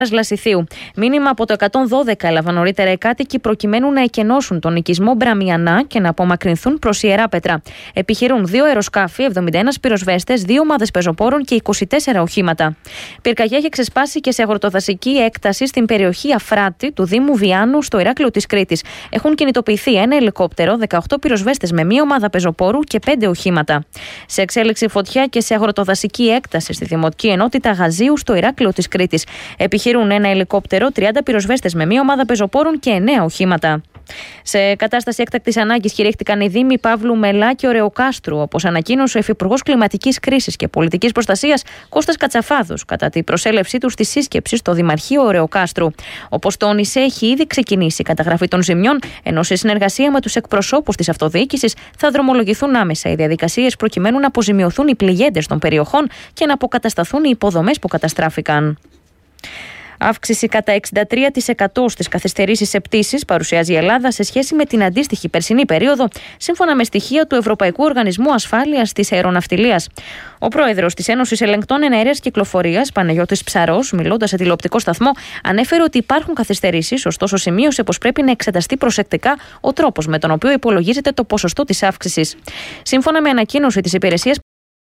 Λασιθίου. Μήνυμα από το 112 έλαβαν νωρίτερα οι κάτοικοι προκειμένου να εκενώσουν τον οικισμό Μπραμιανά και να απομακρυνθούν προς Ιεράπετρα. Επιχειρούν 2 αεροσκάφη, 71 πυροσβέστες, 2 ομάδες πεζοπόρων και 24 οχήματα. Πυρκαγιά έχει ξεσπάσει και σε αγροτοδασική έκταση στην περιοχή Αφράτη του Δήμου Βιάνου στο Ηράκλειο της Κρήτης. Έχουν κινητοποιηθεί ένα ελικόπτερο, 18 πυροσβέστες με 1 ομάδα πεζοπόρου και 5 οχήματα. Σε εξέλιξη φωτιά και σε αγροτοδασική έκταση στη Δημοτική Ενότητα Γαζίου στο Ηράκλειο της Κρήτης. Επιχειρούν ένα ελικόπτερο, 30 πυροσβέστες με 1 ομάδα πεζοπόρων και 9 οχήματα. Σε κατάσταση έκτακτης ανάγκης κηρύχθηκαν οι Δήμοι Παύλου Μελά και Ωρεοκάστρου, όπως ανακοίνωσε ο Υφυπουργός Κλιματικής Κρίσης και Πολιτικής Προστασίας Κώστας Κατσαφάδος κατά την προσέλευσή του στη σύσκεψη στο Δημαρχείο Ωρεοκάστρου. Όπως τόνισε, έχει ήδη ξεκινήσει η καταγραφή των ζημιών, ενώ σε συνεργασία με τους εκπροσώπους της αυτοδιοίκησης θα δρομολογηθούν άμεσα οι διαδικασίες προκειμένου να αποζημιωθούν οι πληγέντες των περιοχών και να αποκατασταθούν οι υποδομές που καταστράφηκαν. Αύξηση κατά 63% στις καθυστερήσεις σε πτήσεις παρουσιάζει η Ελλάδα σε σχέση με την αντίστοιχη περσινή περίοδο, σύμφωνα με στοιχεία του Ευρωπαϊκού Οργανισμού Ασφάλειας της Αεροναυτιλίας. Ο πρόεδρος της Ένωσης Ελεγκτών Εναέρειας Κυκλοφορίας, Παναγιώτης Ψαρός, μιλώντας σε τηλεοπτικό σταθμό, ανέφερε ότι υπάρχουν καθυστερήσεις, ωστόσο σημείωσε πως πρέπει να εξεταστεί προσεκτικά ο τρόπος με τον οποίο υπολογίζεται το ποσοστό της αύξησης. Σύμφωνα με ανακοίνωση της Υπηρεσίας